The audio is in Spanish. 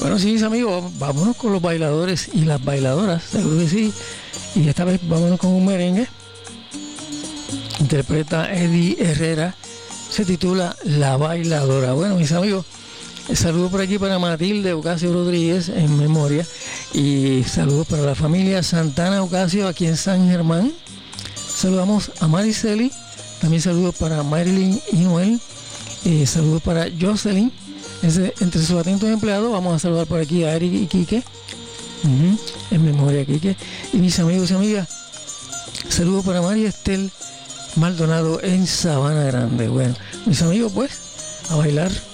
Bueno, sí, mis amigos, vámonos con los bailadores y las bailadoras, seguro que sí. Y esta vez vámonos con un merengue. Interpreta Eddie Herrera. Se titula La Bailadora. Bueno, mis amigos, saludos por aquí para Matilde Ocasio Rodríguez en memoria. Y saludos para la familia Santana Ocasio aquí en San Germán. Saludamos a Mariceli. También saludos para Marilyn y Noel. Saludos para Jocelyn. Entre sus atentos empleados vamos a saludar por aquí a Eric y Quique. En memoria, Quique. Y mis amigos y amigas, saludos para María Estel Maldonado en Sabana Grande. Bueno, mis amigos, pues, a bailar